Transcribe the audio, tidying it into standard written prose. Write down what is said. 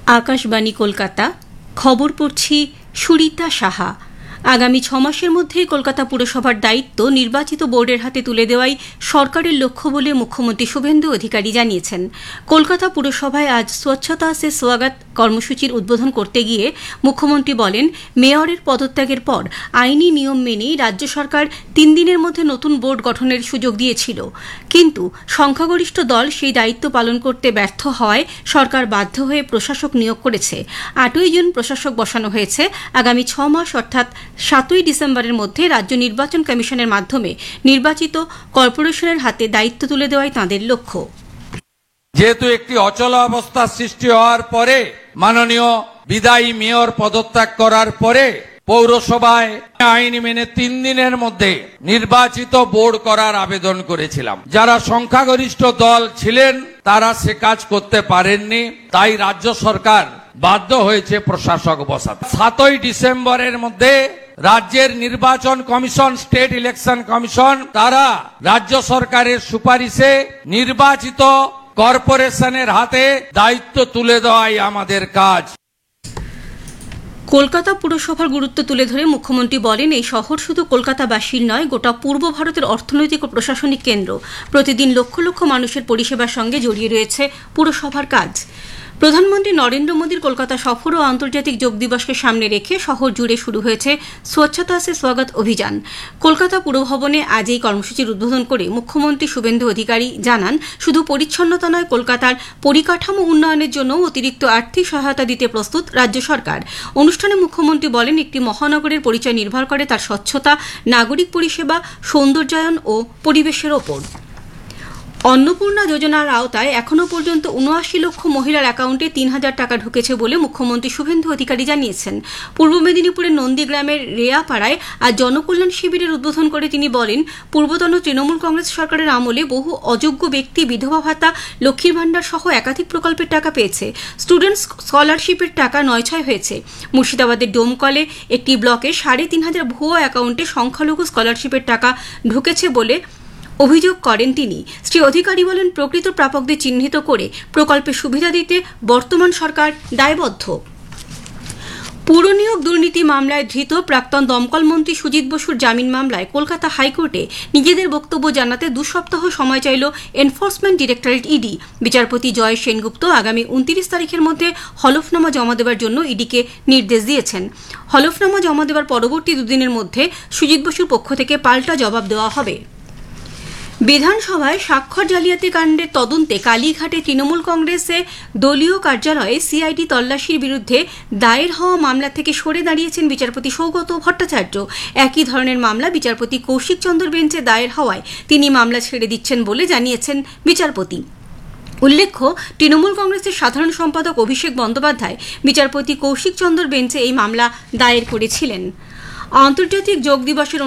আকাশবাণী কলকাতা। খবর পড়ছি সুরিতা সাহা। আগামী 6 মাসের মধ্যে কলকাতা পুরসভার দায়িত্ব নির্বাচিত বোর্ডের হাতে তুলে দেওয়াই সরকারের লক্ষ্য বলে মুখ্যমন্ত্রী শুভেন্দু অধিকারী জানিয়েছেন। কলকাতা পুরসভায় আজ স্বচ্ছতা সে স্বাগত কর্মসূচির উদ্বোধন করতে গিয়ে মুখ্যমন্ত্রী বলেন, মেয়রের পদত্যাগের পর আইনি নিয়ম মেনেই রাজ্য সরকার 3 দিনের মধ্যে নতুন বোর্ড গঠনের সুযোগ দিয়েছিল, কিন্তু সংখ্যাগরিষ্ঠ দল সেই দায়িত্ব পালন করতে ব্যর্থ হওয়ায় সরকার বাধ্য হয়ে প্রশাসক নিয়োগ করেছে। 8ই জুন প্রশাসক বসানো হয়েছে। আগামী 6 মাস অর্থাৎ 7ই ডিসেম্বরের মধ্যে রাজ্য নির্বাচন কমিশনের মাধ্যমে নির্বাচিত কর্পোরেশনের হাতে দায়িত্ব তুলে দেওয়াই তাঁদের লক্ষ্য। যেহেতু একটি অচল অবস্থা সৃষ্টি হওয়ার পরে মাননীয় বিদায়ী মেয়র পদত্যাগ করার পরে পৌরসভায় আইন মেনে 3 দিনের মধ্যে নির্বাচিত বোর্ড করার আবেদন করেছিলাম। যারা সংখ্যাগরিষ্ঠ দল ছিলেন তারা সে কাজ করতে পারেননি, তাই রাজ্য সরকার বাধ্য হয়েছে প্রশাসক বসাতে। 7ই ডিসেম্বরের মধ্যে রাজ্যের নির্বাচন কমিশন, স্টেট ইলেকশন কমিশন, তারা রাজ্য সরকারের সুপারিশে নির্বাচিত কর্পোরেশনের হাতে দায়িত্ব তুলে দেওয়াই আমাদের কাজ। কলকাতা পুরসভার গুরুত্ব তুলে ধরে মুখ্যমন্ত্রী বলেন, এই শহর শুধু কলকাতাবাসীর নয়, গোটা পূর্ব ভারতের অর্থনৈতিক ও প্রশাসনিক কেন্দ্র। প্রতিদিন লক্ষ লক্ষ মানুষের পরিষেবার সঙ্গে জড়িয়ে রয়েছে পুরসভার কাজ। প্রধানমন্ত্রী নরেন্দ্র মোদীর কলকাতা সফর ও আন্তর্জাতিক যোগ দিবসকে সামনে রেখে শহর জুড়ে শুরু হয়েছে স্বচ্ছতা সে স্বাগত অভিযান। কলকাতা পুরভবনে আজ এই কর্মসূচির উদ্বোধন করে মুখ্যমন্ত্রী শুভেন্দু অধিকারী জানান, শুধু পরিচ্ছন্নতা নয়, কলকাতার পরিকাঠামো উন্নয়নের জন্য অতিরিক্ত আর্থিক সহায়তা দিতে প্রস্তুত রাজ্য সরকার। অনুষ্ঠানে মুখ্যমন্ত্রী বলেন, একটি মহানগরের পরিচয় নির্ভর করে তার স্বচ্ছতা, নাগরিক পরিষেবা, সৌন্দর্যায়ন ও পরিবেশের ওপর। অন্নপূর্ণা যোজনার আওতায় এখনো পর্যন্ত 79 লক্ষ মহিলার অ্যাকাউন্টে 3000 টাকা ঢুকেছে বলে মুখ্যমন্ত্রী শুভেন্দু অধিকারী জানিয়েছেন। পূর্ব মেদিনীপুরের নন্দীগ্রামের রেয়াপাড়ায় আজ জনকল্যাণ শিবিরের উদ্বোধন করে তিনি বলেন, পূর্বতন তৃণমূল কংগ্রেস সরকারের আমলে বহু অযোগ্য ব্যক্তি বিধবা ভাতা, লক্ষ্মীর ভাণ্ডার সহ একাধিক প্রকল্পের টাকা পেয়েছে। স্টুডেন্টস স্কলারশিপের টাকা 9-6 হয়েছে। মুর্শিদাবাদের ডোমকলে একটি ব্লকে 3500 ভুয়ো অ্যাকাউন্টে সংখ্যালঘু স্কলারশিপের টাকা ঢুকেছে বলে অভিযোগ করেন তিনি। শ্রী অধিকারী বলেন, প্রকৃত প্রাপকদের চিহ্নিত করে প্রকল্পের সুবিধা দিতে বর্তমান সরকার দায়বদ্ধ। পুরনিয়োগ দুর্নীতি মামলায় ধৃত প্রাক্তন দমকল মন্ত্রী সুজিত বসুর জামিন মামলায় কলকাতা হাইকোর্টে নিজেদের বক্তব্য জানাতে 2 সপ্তাহ সময় চাইল এনফোর্সমেন্ট ডিরেক্টরেট ইডি। বিচারপতি জয় সেনগুপ্ত আগামী 29 তারিখের মধ্যে হলফনামা জমা দেওয়ার জন্য ইডিকে নির্দেশ দিয়েছেন। হলফনামা জমা দেওয়ার পরবর্তী 2 দিনের মধ্যে সুজিত বসুর পক্ষ থেকে পাল্টা জবাব দেওয়া হবে। বিধানসভায় স্বাক্ষর জালিয়াতি কাণ্ডের তদন্তে কালীঘাটে তৃণমূল কংগ্রেসে দলীয় কার্যালয়ে সিআইডি তল্লাশির বিরুদ্ধে দায়ের হওয়া মামলা থেকে সরে দাঁড়িয়েছেন বিচারপতি সৌগত ভট্টাচার্য। একই ধরনের মামলা বিচারপতি কৌশিক চন্দ্র বেঞ্চে দায়ের হওয়ায় তিনি মামলা ছেড়ে দিচ্ছেন বলে জানিয়েছেন বিচারপতি। উল্লেখ্য, তৃণমূল কংগ্রেসের সাধারণ সম্পাদক অভিষেক বন্দ্যোপাধ্যায় বিচারপতি কৌশিক চন্দ্র বেঞ্চে এই মামলা দায়ের করেছিলেন। আন্তর্জাতিক যোগ দিবসের